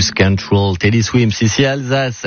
Lose Control, Teddy Swims, ici à Alsace.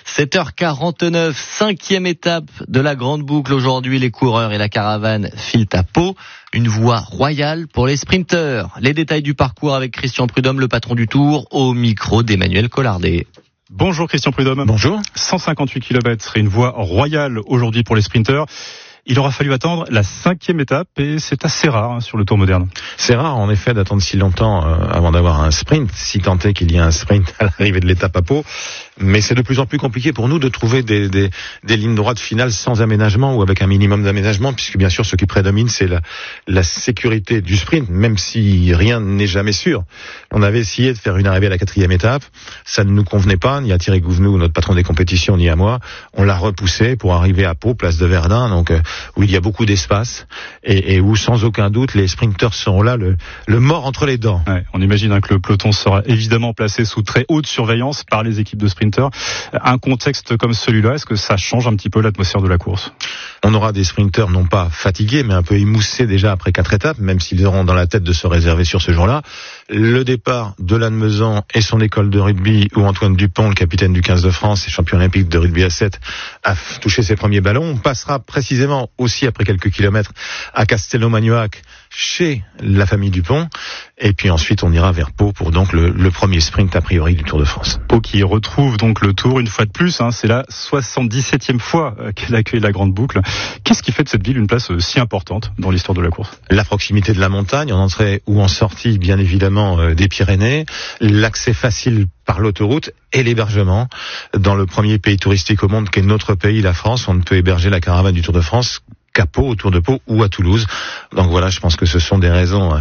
7h49, 5e étape de la grande boucle. Aujourd'hui, les coureurs et la caravane filent à Pau. Une voie royale pour les sprinteurs. Les détails du parcours avec Christian Prudhomme, le patron du Tour, au micro d'Emmanuel Collardet. Bonjour Christian Prudhomme. Bonjour. 158 km, une voie royale aujourd'hui pour les sprinteurs. Il aura fallu attendre la 5e étape et c'est assez rare sur le Tour moderne. C'est rare en effet d'attendre si longtemps avant d'avoir un sprint, si tant est qu'il y a un sprint à l'arrivée de l'étape à Pau. Mais c'est de plus en plus compliqué pour nous de trouver des lignes droites finales sans aménagement ou avec un minimum d'aménagement, puisque bien sûr ce qui prédomine c'est la sécurité du sprint, même si rien n'est jamais sûr. On avait essayé de faire une arrivée à la 4e étape, ça ne nous convenait pas, ni à Thierry Gouvenou, notre patron des compétitions, ni à moi. On l'a repoussé pour arriver à Pau, place de Verdun, donc où il y a beaucoup d'espace et où sans aucun doute les sprinteurs seront là, le mort entre les dents. Ouais, on imagine que le peloton sera évidemment placé sous très haute surveillance par les équipes de sprinteurs. Un contexte comme celui-là, est-ce que ça change un petit peu l'atmosphère de la course ? On aura des sprinteurs non pas fatigués, mais un peu émoussés déjà après 4 étapes, même s'ils auront dans la tête de se réserver sur ce jour-là. Le départ de Lannemezan et son école de rugby, où Antoine Dupont, le capitaine du 15 de France et champion olympique de rugby à 7, a touché ses premiers ballons. On passera précisément aussi après quelques kilomètres à Castelnau-Magnoac chez la famille Dupont. Et puis ensuite, on ira vers Pau pour donc le premier sprint a priori du Tour de France. Pau qui retrouve donc le Tour une fois de plus. C'est la 77e fois qu'elle accueille la grande boucle. Qu'est-ce qui fait de cette ville une place si importante dans l'histoire de la course ? La proximité de la montagne, en entrée ou en sortie, bien évidemment, des Pyrénées. L'accès facile par l'autoroute et l'hébergement dans le premier pays touristique au monde qu'est notre pays, la France. On ne peut héberger la caravane du Tour de France qu'à Pau, autour de Pau ou à Toulouse. Donc voilà, je pense que ce sont des raisons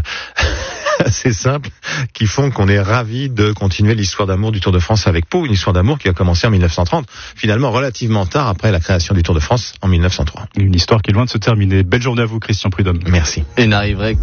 assez simples qui font qu'on est ravis de continuer l'histoire d'amour du Tour de France avec Pau, une histoire d'amour qui a commencé en 1930, finalement relativement tard après la création du Tour de France en 1903. Une histoire qui est loin de se terminer. Belle journée à vous Christian Prudhomme. Merci. Une arrivée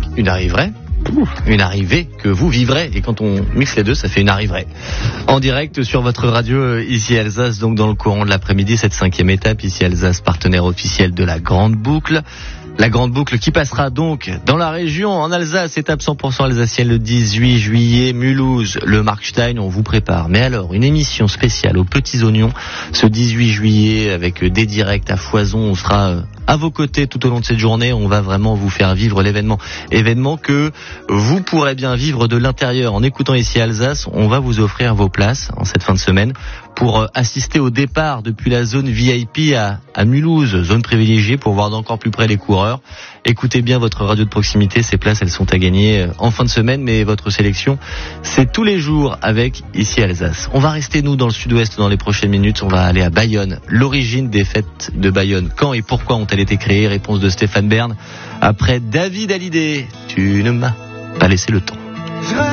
que vous vivrez, et quand on mixe les deux, ça fait une arrivée. En direct sur votre radio ici à Alsace, donc dans le courant de l'après-midi, cette 5e étape ici à Alsace, partenaire officiel de la Grande Boucle. La Grande Boucle qui passera donc dans la région, en Alsace, étape 100% alsacienne le 18 juillet, Mulhouse, le Markstein, on vous prépare. Mais alors, une émission spéciale aux petits oignons, ce 18 juillet, avec des directs à foison, on sera à vos côtés tout au long de cette journée, on va vraiment vous faire vivre l'événement. Événement que vous pourrez bien vivre de l'intérieur. En écoutant ici à Alsace, on va vous offrir vos places en cette fin de semaine pour assister au départ depuis la zone VIP à Mulhouse, zone privilégiée pour voir d'encore plus près les coureurs. Écoutez bien votre radio de proximité, ces places elles sont à gagner en fin de semaine, mais votre sélection c'est tous les jours avec ici à Alsace. On va rester nous dans le sud-ouest dans les prochaines minutes, on va aller à Bayonne. L'origine des fêtes de Bayonne, quand et pourquoi ont-elles été créées? Réponse de Stéphane Bern après David Hallyday. Tu ne m'as pas laissé le temps.